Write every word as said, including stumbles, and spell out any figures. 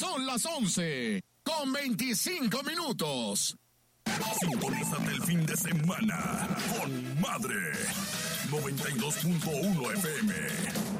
Son las once con veinticinco minutos. Sintonízate el fin de semana con Madre noventa y dos punto uno F M.